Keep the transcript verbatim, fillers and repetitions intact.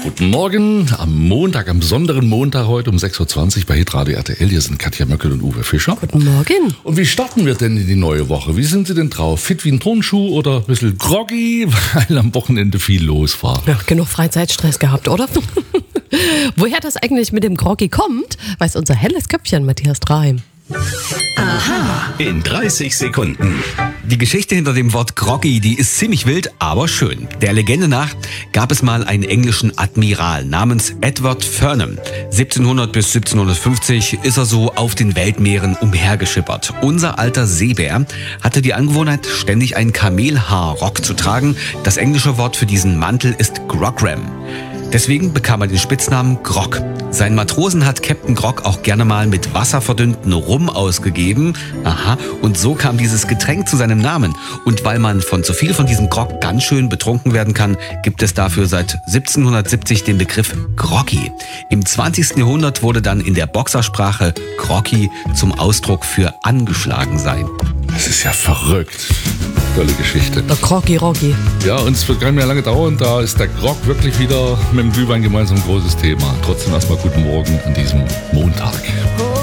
Guten Morgen am Montag, am besonderen Montag heute um sechs Uhr zwanzig bei Hitradio R T L. Hier sind Katja Möckel und Uwe Fischer. Guten Morgen. Und wie starten wir denn in die neue Woche? Wie sind Sie denn drauf? Fit wie ein Turnschuh oder ein bisschen groggy, weil am Wochenende viel los war? Ja, genug Freizeitstress gehabt, oder? Woher das eigentlich mit dem Groggy kommt, weiß unser helles Köpfchen Matthias Draheim. Aha. In dreißig Sekunden. Die Geschichte hinter dem Wort groggy, die ist ziemlich wild, aber schön. Der Legende nach gab es mal einen englischen Admiral namens Edward Furnham. siebzehnhundert bis siebzehnhundertfünfzig ist er so auf den Weltmeeren umhergeschippert. Unser alter Seebär hatte die Angewohnheit, ständig einen Kamelhaarrock zu tragen. Das englische Wort für diesen Mantel ist Grogram. Deswegen bekam er den Spitznamen Grog. Seinen Matrosen hat Captain Grog auch gerne mal mit wasserverdünnten Rum ausgegeben. Aha, und so kam dieses Getränk zu seinem Namen. Und weil man von zu viel von diesem Grog ganz schön betrunken werden kann, gibt es dafür seit siebzehnhundertsiebzig den Begriff Groggy. Im zwanzigsten Jahrhundert wurde dann in der Boxersprache Groggy zum Ausdruck für angeschlagen sein. Das ist ja verrückt. Tolle Geschichte. Der Groggy Roggy. Ja, und es wird gar nicht mehr lange dauern. Da ist der Grog wirklich wieder mit dem Glühwein gemeinsam ein großes Thema. Trotzdem erstmal guten Morgen an diesem Montag.